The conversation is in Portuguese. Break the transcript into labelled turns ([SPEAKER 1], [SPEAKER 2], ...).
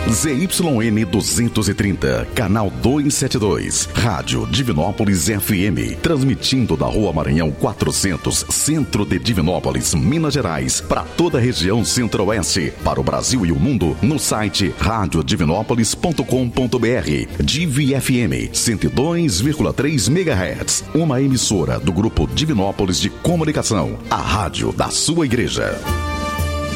[SPEAKER 1] ZYN 230, canal 272, Rádio Divinópolis FM, transmitindo da Rua Maranhão 400, centro de Divinópolis, Minas Gerais, para toda a região centro-oeste, para o Brasil e o mundo, no site radiodivinópolis.com.br. Divi FM 102,3 MHz, uma emissora do Grupo Divinópolis de Comunicação, a rádio da sua igreja.